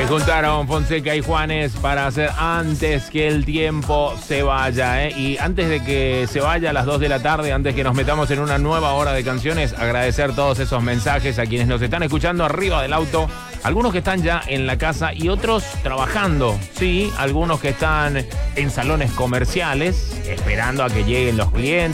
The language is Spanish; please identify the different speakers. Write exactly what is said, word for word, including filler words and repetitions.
Speaker 1: Se juntaron Fonseca y Juanes para hacer Antes que el tiempo se vaya, ¿eh? Y antes de que se vaya a las dos de la tarde, antes que nos metamos en una nueva hora de canciones, agradecer todos esos mensajes a quienes nos están escuchando arriba del auto, algunos que están ya en la casa y otros trabajando, sí, algunos que están en salones comerciales, esperando a que lleguen los clientes.